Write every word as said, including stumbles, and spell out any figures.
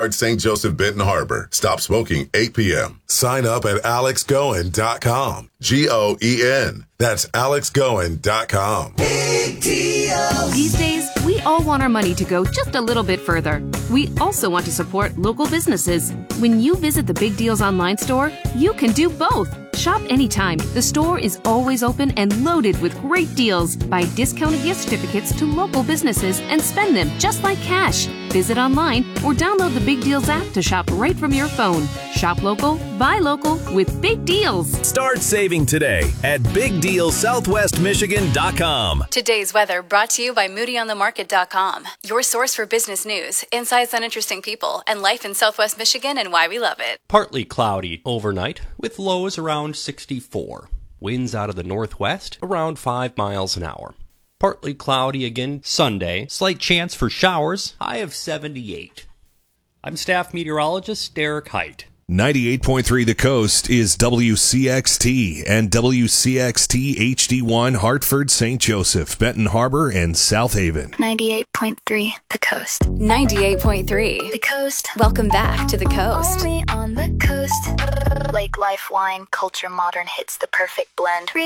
Boulevard, Saint Joseph, Benton Harbor. Stop smoking eight p.m. Sign up at alex goen dot com. G O E N. That's alex goen dot com. Big deals. These days, we all want our money to go just a little bit further. We also want to support local businesses. When you visit the Big Deals online store, you can do both. Shop anytime. The store is always open and loaded with great deals. Buy discounted gift certificates to local businesses and spend them just like cash. Visit online or download the Big Deals app to shop right from your phone. Shop local, buy local with Big Deals. Start saving today at big deal southwest michigan dot com. Today's weather brought to you by moody on the market dot com. Your source for business news, insights on interesting people, and life in Southwest Michigan and why we love it. Partly cloudy overnight with lows around sixty-four. Winds out of the northwest around five miles an hour. Partly cloudy again Sunday. Slight chance for showers. High of seventy-eight. I'm staff meteorologist Derek Height. ninety-eight point three The Coast is W C X T and W C X T H D one Hartford, Saint Joseph, Benton Harbor, and South Haven. ninety-eight point three The Coast. ninety-eight point three The Coast. Welcome back to the coast. Only on the coast. Lake Life Wine, culture, modern hits, the perfect blend.